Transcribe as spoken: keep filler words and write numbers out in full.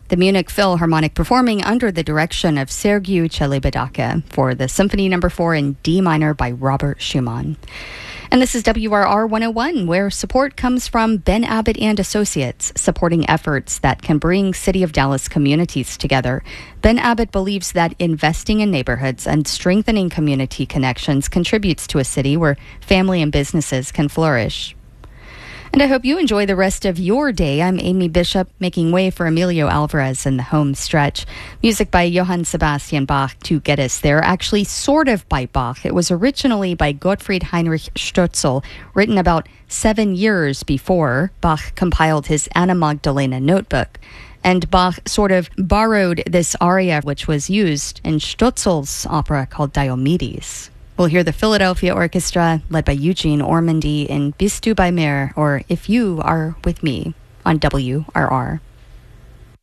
the Munich Philharmonic performing under the direction of Sergiu Celibidache for the Symphony Number four in D minor by Robert Schumann. And this is W R R one oh one, where support comes from Ben Abbott and Associates, supporting efforts that can bring City of Dallas communities together. Ben Abbott believes that investing in neighborhoods and strengthening community connections contributes to a city where family and businesses can flourish. And I hope you enjoy the rest of your day. I'm Amy Bishop, making way for Emilio Alvarez in the home stretch. Music by Johann Sebastian Bach to get us there, actually sort of by Bach. It was originally by Gottfried Heinrich Stölzl, written about seven years before Bach compiled his Anna Magdalena notebook. And Bach sort of borrowed this aria, which was used in Stölzl's opera called Diomedes. We'll hear the Philadelphia Orchestra, led by Eugene Ormandy, in Bist du bei mir, or If You Are With Me, on W R R.